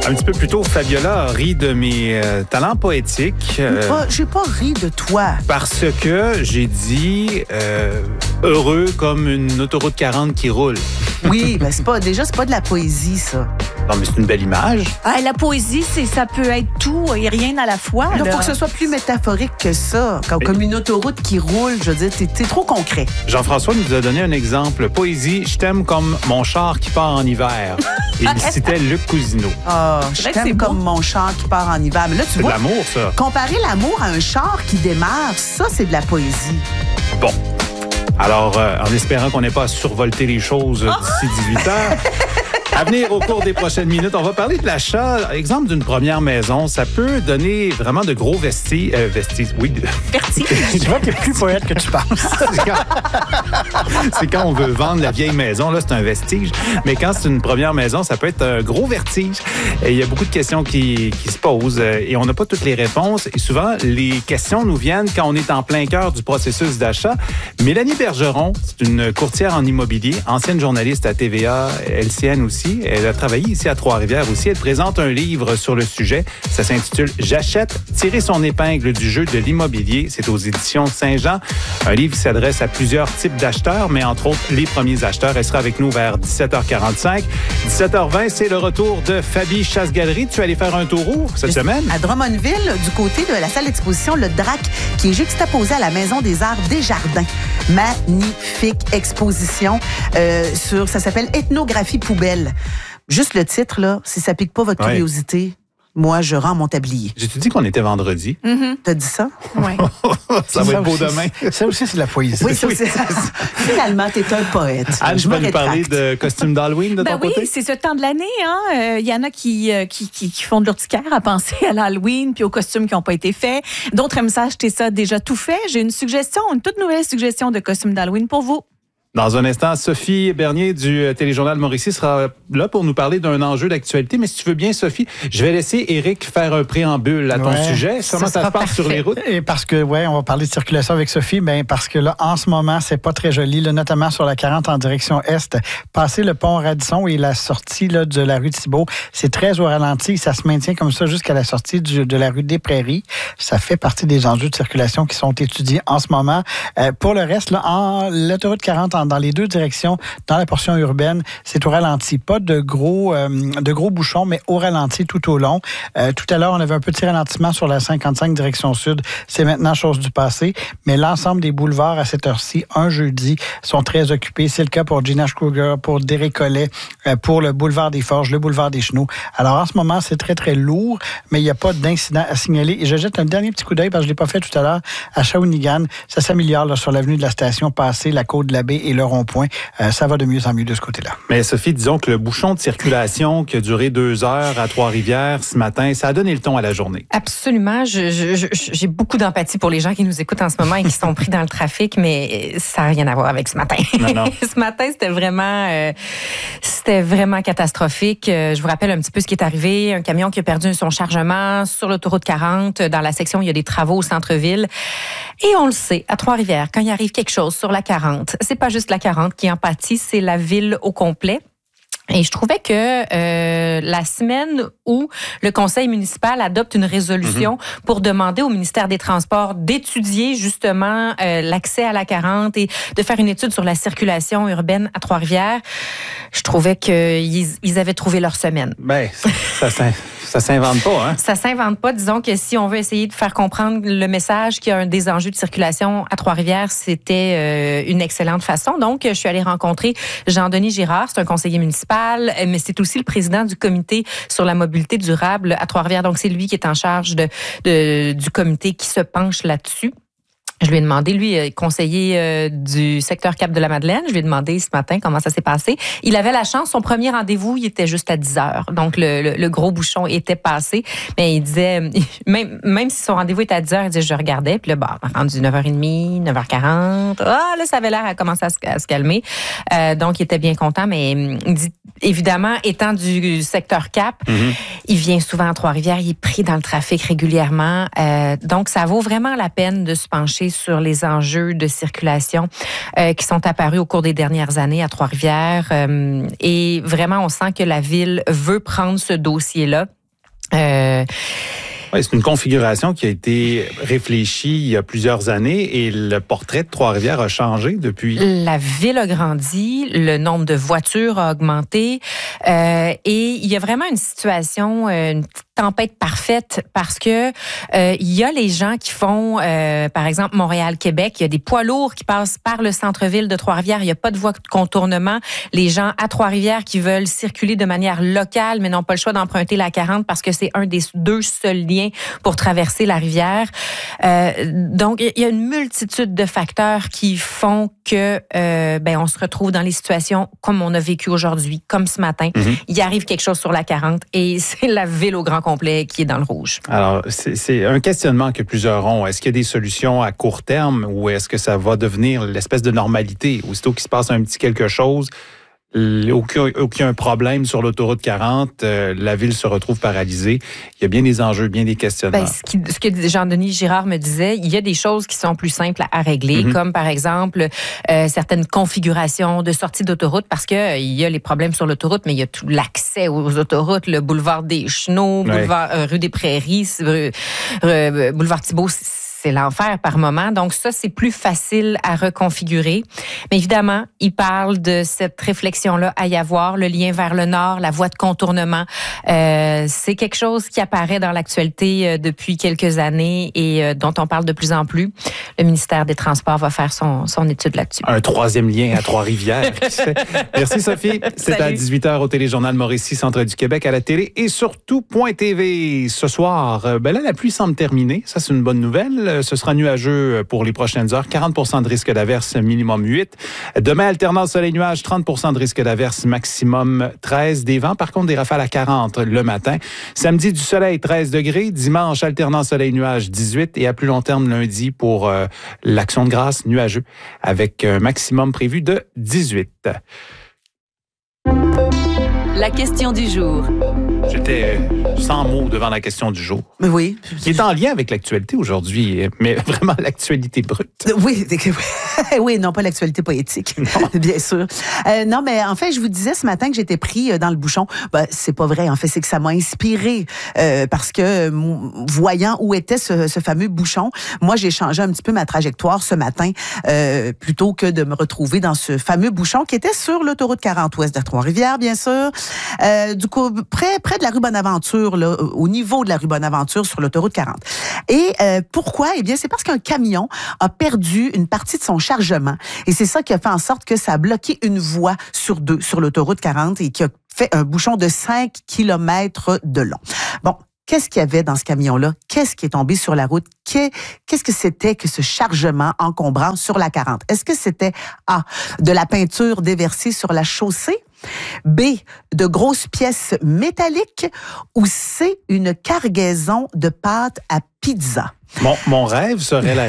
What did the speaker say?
Un petit peu plus tôt, Fabiola a ri de mes talents poétiques. J'ai pas ri de toi. Parce que j'ai dit heureux comme une autoroute 40 qui roule. Oui, ben c'est pas de la poésie, ça. Non, mais c'est une belle image. Ah, la poésie, ça peut être tout et rien à la fois. Il faut que ce soit plus métaphorique que ça. Comme une autoroute qui roule, je veux dire, t'es trop concret. Jean-François nous a donné un exemple. Poésie, je t'aime comme mon char qui part en hiver. Il citait Luc Cousineau. Ah, je t'aime comme mon char qui part en hiver. Mais là, tu vois, de l'amour, ça. Comparer l'amour à un char qui démarre, ça, c'est de la poésie. Bon. Alors, en espérant qu'on n'ait pas à survolter les choses d'ici 18 heures, à venir au cours des prochaines minutes, on va parler de l'achat. Exemple d'une première maison, ça peut donner vraiment de gros vestiges. Oui. Vertige. Tu vois qu'il est plus poète que tu penses. C'est quand on veut vendre la vieille maison, là, c'est un vestige. Mais quand c'est une première maison, ça peut être un gros vertige. Et il y a beaucoup de questions qui se posent et on n'a pas toutes les réponses. Et souvent, les questions nous viennent quand on est en plein cœur du processus d'achat. Mélanie Bergeron, c'est une courtière en immobilier, ancienne journaliste à TVA, LCN aussi. Elle a travaillé ici à Trois-Rivières aussi. Elle présente un livre sur le sujet. Ça s'intitule « J'achète, tirer son épingle du jeu de l'immobilier ». C'est aux éditions Saint-Jean. Un livre qui s'adresse à plusieurs types d'acheteurs, mais entre autres les premiers acheteurs. Elle sera avec nous vers 17h45. 17h20, c'est le retour de Fabi Chasse-Galerie. Tu es allé faire un tour cette semaine? À Drummondville, du côté de la salle d'exposition Le Drac, qui est juxtaposée à la Maison des Arts Desjardins. Magnifique exposition ça s'appelle « Ethnographie poubelle ». Juste le titre, là, si ça pique pas votre curiosité, moi, je rends mon tablier. J'ai-tu dit qu'on était vendredi? Mm-hmm. T'as dit ça? Oui. Ça va être beau demain. Ça aussi, c'est de la poésie. Oui, ça aussi. Finalement, t'es un poète. Anne, je vais nous parler de costumes d'Halloween de ton côté? Oui, c'est ce temps de l'année. Il y en a qui font de l'urticaire à penser à l'Halloween puis aux costumes qui n'ont pas été faits. D'autres aiment ça acheter ça déjà tout fait. J'ai une toute nouvelle suggestion de costumes d'Halloween pour vous. Dans un instant, Sophie Bernier du Téléjournal Mauricie sera là pour nous parler d'un enjeu d'actualité. Mais si tu veux bien, Sophie, je vais laisser Éric faire un préambule à ton sujet. Comment ça se passe sur les routes? Et parce que, on va parler de circulation avec Sophie, parce que là, en ce moment, c'est pas très joli, là, notamment sur la 40 en direction Est. Passer le pont Radisson et la sortie là, de la rue Thibault, c'est très au ralenti. Ça se maintient comme ça jusqu'à la sortie de la rue des Prairies. Ça fait partie des enjeux de circulation qui sont étudiés en ce moment. Pour le reste, là, l'autoroute 40 dans les deux directions, dans la portion urbaine, c'est au ralenti. Pas de gros bouchons, mais au ralenti tout au long. Tout à l'heure, on avait un petit ralentissement sur la 55 direction sud. C'est maintenant chose du passé. Mais l'ensemble des boulevards à cette heure-ci, un jeudi, sont très occupés. C'est le cas pour Gina Kruger, pour Derek Collet, pour le boulevard des Forges, le boulevard des Chenaux. Alors, en ce moment, c'est très, très lourd, mais il n'y a pas d'incident à signaler. Et je jette un dernier petit coup d'œil, parce que je ne l'ai pas fait tout à l'heure, à Shawinigan. Ça s'améliore là, sur l'avenue de la Station, passé la Côte de la Baie et le rond-point. Ça va de mieux en mieux de ce côté-là. Mais Sophie, disons que le bouchon de circulation qui a duré 2 heures à Trois-Rivières ce matin, ça a donné le ton à la journée. Absolument. J'ai beaucoup d'empathie pour les gens qui nous écoutent en ce moment et qui sont pris dans le trafic, mais ça n'a rien à voir avec ce matin. Non. Ce matin, c'était vraiment catastrophique. Je vous rappelle un petit peu ce qui est arrivé. Un camion qui a perdu son chargement sur l'autoroute 40. Dans la section, il y a des travaux au centre-ville. Et on le sait, à Trois-Rivières, quand il arrive quelque chose sur la 40, c'est pas juste la 40 qui en pâtit, c'est la ville au complet. Et je trouvais que la semaine où le conseil municipal adopte une résolution pour demander au ministère des Transports d'étudier justement l'accès à la 40 et de faire une étude sur la circulation urbaine à Trois-Rivières, je trouvais qu'ils avaient trouvé leur semaine. Ça s'invente pas, hein? Ça s'invente pas. Disons que si on veut essayer de faire comprendre le message qu'il y a des enjeux de circulation à Trois-Rivières, c'était une excellente façon. Donc, je suis allée rencontrer Jean-Denis Girard, c'est un conseiller municipal, mais c'est aussi le président du comité sur la mobilité durable à Trois-Rivières. Donc, c'est lui qui est en charge du comité qui se penche là-dessus. Je lui ai demandé, lui, conseiller du secteur Cap-de-la-Madeleine, je lui ai demandé ce matin comment ça s'est passé. Il avait la chance, son premier rendez-vous, il était juste à 10h. Donc, le gros bouchon était passé. Mais il disait, même si son rendez-vous était à 10h, il disait, je regardais. Puis là, rendu 9h30, 9h40. Là, ça avait l'air à commencer à se calmer. Donc, il était bien content. Mais il dit, évidemment, étant du secteur Cap, il vient souvent à Trois-Rivières, il est pris dans le trafic régulièrement. Donc, ça vaut vraiment la peine de se pencher sur les enjeux de circulation qui sont apparus au cours des dernières années à Trois-Rivières. Et vraiment, on sent que la ville veut prendre ce dossier-là. Oui, c'est une configuration qui a été réfléchie il y a plusieurs années et le portrait de Trois-Rivières a changé depuis. La ville a grandi, le nombre de voitures a augmenté et il y a vraiment une situation, une petite tempête parfaite parce que il y a les gens qui font, par exemple, Montréal-Québec, il y a des poids lourds qui passent par le centre-ville de Trois-Rivières, il n'y a pas de voie de contournement. Les gens à Trois-Rivières qui veulent circuler de manière locale mais n'ont pas le choix d'emprunter la 40 parce que c'est un des 2 seuls liens pour traverser la rivière. Donc, il y a une multitude de facteurs qui font que on se retrouve dans les situations comme on a vécu aujourd'hui, comme ce matin. Il arrive quelque chose sur la 40 et c'est la ville au grand complet qui est dans le rouge. Alors, c'est un questionnement que plusieurs ont. Est-ce qu'il y a des solutions à court terme ou est-ce que ça va devenir l'espèce de normalité? Aussitôt qu'il se passe un petit quelque chose, aucun problème sur l'autoroute 40, la ville se retrouve paralysée. Il y a bien des enjeux, bien des questionnements. Ce que Jean-Denis Girard me disait, il y a des choses qui sont plus simples à régler, comme par exemple certaines configurations de sortie d'autoroute, parce que il y a les problèmes sur l'autoroute, mais il y a tout l'accès aux autoroutes, le boulevard des Chenaux, boulevard rue des Prairies, boulevard Thibault. C'est l'enfer par moment. Donc ça, c'est plus facile à reconfigurer. Mais évidemment, il parle de cette réflexion-là à y avoir, le lien vers le nord, la voie de contournement. C'est quelque chose qui apparaît dans l'actualité depuis quelques années et dont on parle de plus en plus. Le ministère des Transports va faire son étude là-dessus. Un 3e lien à Trois-Rivières qui se fait. Merci Sophie. C'est à 18h au Téléjournal Mauricie, Centre du Québec, à la télé et surtout .tv. Ce soir, là, la pluie semble terminée. Ça, c'est une bonne nouvelle. Ce sera nuageux pour les prochaines heures. 40% de risque d'averse, minimum 8. Demain, alternance soleil-nuage, 30% de risque d'averse, maximum 13. Des vents, par contre, des rafales à 40 le matin. Samedi, du soleil, 13 degrés. Dimanche, alternance soleil-nuage, 18. Et à plus long terme, lundi, pour l'Action de grâce, nuageux, avec un maximum prévu de 18. La question du jour. J'étais sans mots devant la question du jour. Mais oui. Qui est en lien avec l'actualité aujourd'hui, mais vraiment l'actualité brute. Oui, oui, non, pas l'actualité poétique, bien sûr. Non, mais en fait, je vous disais ce matin que j'étais pris dans le bouchon. Ben, c'est pas vrai, en fait, c'est que ça m'a inspiré parce que voyant où était ce fameux bouchon, moi, j'ai changé un petit peu ma trajectoire ce matin plutôt que de me retrouver dans ce fameux bouchon qui était sur l'autoroute 40 ouest de Trois-Rivières, bien sûr. Du coup, près de la rue Bonaventure, là, au niveau de la rue Bonaventure sur l'autoroute 40. Et pourquoi? Eh bien, c'est parce qu'un camion a perdu une partie de son chargement. Et c'est ça qui a fait en sorte que ça a bloqué une voie sur 2 sur l'autoroute 40 et qui a fait un bouchon de 5 km de long. Bon. Qu'est-ce qu'il y avait dans ce camion-là? Qu'est-ce qui est tombé sur la route? Qu'est-ce que c'était que ce chargement encombrant sur la 40? Est-ce que c'était A, de la peinture déversée sur la chaussée? B, de grosses pièces métalliques? Ou C, une cargaison de pâte à pizza? Mon rêve serait la